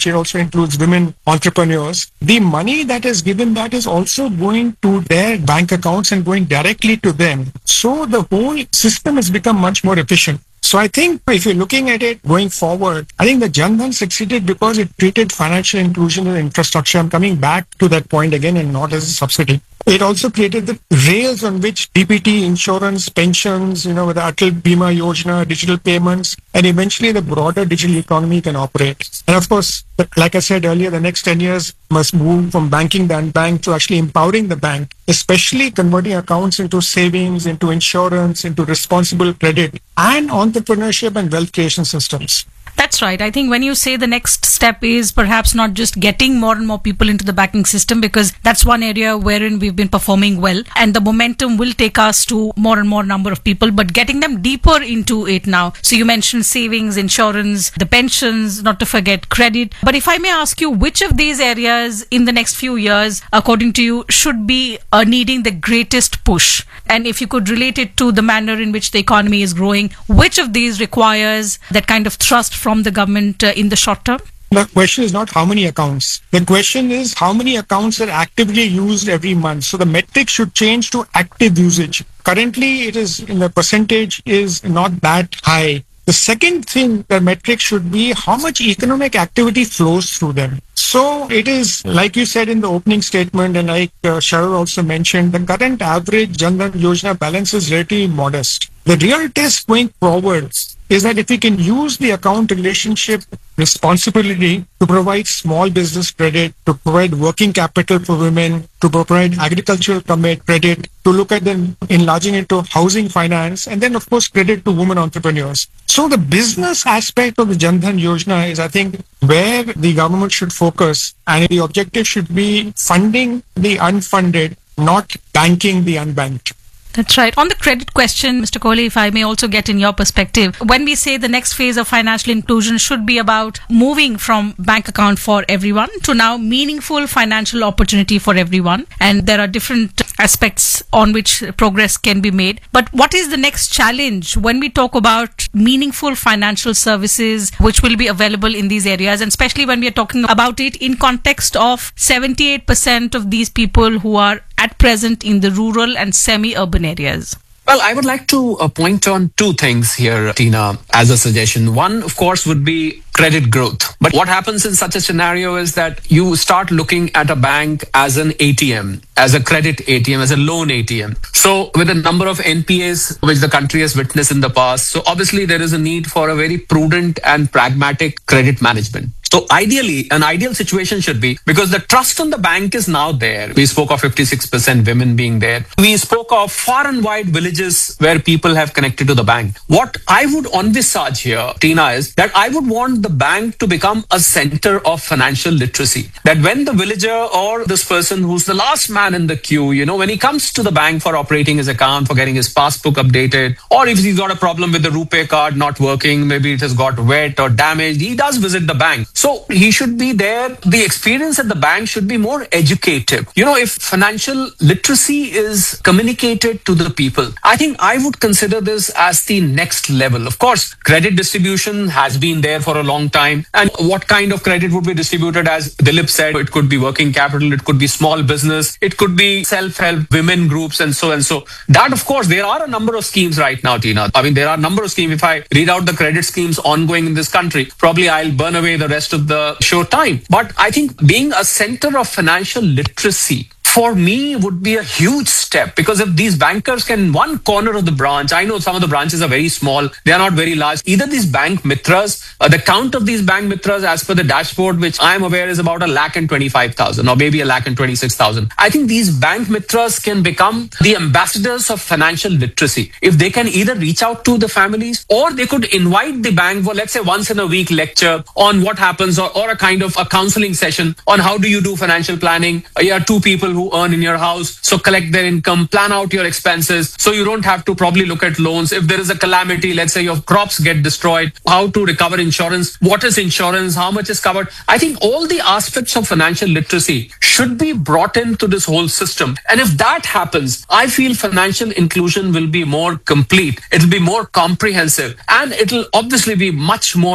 which also includes women entrepreneurs, the money that is given that is also going to their bank accounts and going directly to them. So the whole system has become much more efficient. So I think if you're looking at it going forward, I think the Jan Dhan succeeded because it treated financial inclusion as infrastructure. I'm coming back to that point again and not as a subsidy. It also created the rails on which DPT, insurance, pensions, with the Atal Bima Yojana, digital payments, and eventually the broader digital economy can operate. And of course, like I said earlier, the next 10 years must move from banking the unbanked to actually empowering the bank, especially converting accounts into savings, into insurance, into responsible credit, and entrepreneurship and wealth creation systems. That's right. I think when you say the next step is perhaps not just getting more and more people into the banking system, because that's one area wherein we've been performing well and the momentum will take us to more and more number of people, but getting them deeper into it now. So you mentioned savings, insurance, the pensions, not to forget credit. But if I may ask you, which of these areas in the next few years, according to you, should be needing the greatest push? And if you could relate it to the manner in which the economy is growing, which of these requires that kind of thrust from the government in the short term? The question is not how many accounts. The question is how many accounts are actively used every month. So the metric should change to active usage. Currently, it is in the percentage is not that high. The second thing, the metric should be how much economic activity flows through them. So it is, like you said in the opening statement, and like Sharad also mentioned, the current average Jan Dhan Yojana balance is relatively modest. The real test going forward is that if we can use the account relationship responsibility to provide small business credit, to provide working capital for women, to provide agricultural credit, to look at them enlarging into housing finance, and then of course credit to women entrepreneurs. So the business aspect of the Jan Dhan Yojana is, I think, where the government should focus, and the objective should be funding the unfunded, not banking the unbanked. That's right. On the credit question, Mr. Kohli, if I may also get in your perspective, when we say the next phase of financial inclusion should be about moving from bank account for everyone to now meaningful financial opportunity for everyone, and there are different aspects on which progress can be made. But what is the next challenge when we talk about meaningful financial services which will be available in these areas, and especially when we are talking about it in context of 78% of these people who are at present in the rural and semi-urban areas? Well, I would like to point on two things here, Tina, as a suggestion. One, of course, would be credit growth. But what happens in such a scenario is that you start looking at a bank as an ATM, as a credit ATM, as a loan ATM. So with a number of NPAs which the country has witnessed in the past, so obviously there is a need for a very prudent and pragmatic credit management. So ideally, an ideal situation should be, because the trust on the bank is now there. We spoke of 56% women being there. We spoke of far and wide villages where people have connected to the bank. What I would envisage here, Tina, is that I would want the bank to become a center of financial literacy. That when the villager or this person who's the last man in the queue, when he comes to the bank for operating his account, for getting his passbook updated, or if he's got a problem with the RuPay card not working, maybe it has got wet or damaged, he does visit the bank. So he should be there. The experience at the bank should be more educative. If financial literacy is communicated to the people, I think I would consider this as the next level. Of course, credit distribution has been there for a long time. And what kind of credit would be distributed? As Dilip said, it could be working capital, it could be small business, it could be self-help, women groups, and so and so. That, of course, there are a number of schemes right now, Tina. I mean, there are a number of schemes. If I read out the credit schemes ongoing in this country, probably I'll burn away the rest of the show time. But I think being a center of financial literacy for me would be a huge step, because if these bankers can, one corner of the branch, I know some of the branches are very small, they are not very large. Either these bank mitras, the count of these bank mitras as per the dashboard, which I am aware is about 1,25,000 or maybe 1,26,000. I think these bank mitras can become the ambassadors of financial literacy. If they can either reach out to the families, or they could invite the bank for, let's say, once in a week lecture on what happens, or a kind of a counseling session on how do you do financial planning. You have two people who earn in your house, so collect their income, plan out your expenses, so you don't have to probably look at loans. If there is a calamity, let's say your crops get destroyed, how to recover insurance, what is insurance, how much is covered. I think all the aspects of financial literacy should be brought into this whole system. And if that happens, I feel financial inclusion will be more complete, it'll be more comprehensive, and it'll obviously be much more